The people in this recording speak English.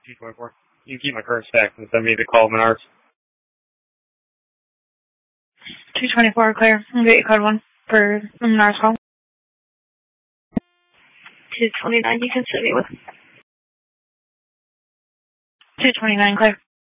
224. You can keep my current stack and send me the call Menards. 224, clear. I'm going to get you code 1 for Menards call. 229, you can send me with. 229, clear.